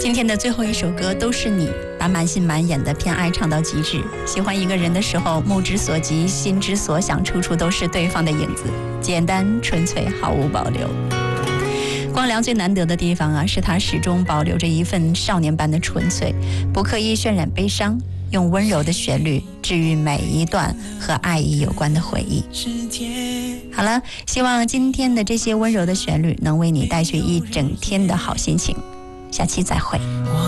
今天的最后一首歌都是你，把满心满眼的偏爱唱到极致。喜欢一个人的时候，目之所及，心之所想，处处都是对方的影子，简单纯粹，毫无保留。光良最难得的地方啊，是他始终保留着一份少年般的纯粹，不刻意渲染悲伤，用温柔的旋律治愈每一段和爱意有关的回忆。好了，希望今天的这些温柔的旋律能为你带去一整天的好心情。下期再会。